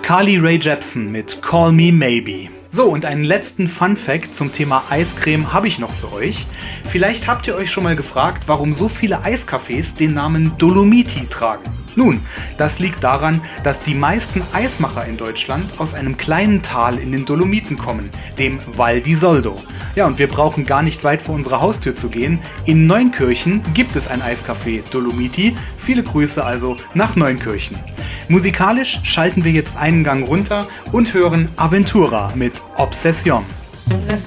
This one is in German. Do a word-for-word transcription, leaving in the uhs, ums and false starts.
Carly Rae Jepsen mit Call Me Maybe. So, und einen letzten Fun-Fact zum Thema Eiscreme habe ich noch für euch. Vielleicht habt ihr euch schon mal gefragt, warum so viele Eiscafés den Namen Dolomiti tragen. Nun, das liegt daran, dass die meisten Eismacher in Deutschland aus einem kleinen Tal in den Dolomiten kommen, dem Val di Soldo. Ja, und wir brauchen gar nicht weit vor unserer Haustür zu gehen. In Neunkirchen gibt es ein Eiscafé Dolomiti. Viele Grüße also nach Neunkirchen. Musikalisch schalten wir jetzt einen Gang runter und hören Aventura mit Obsession.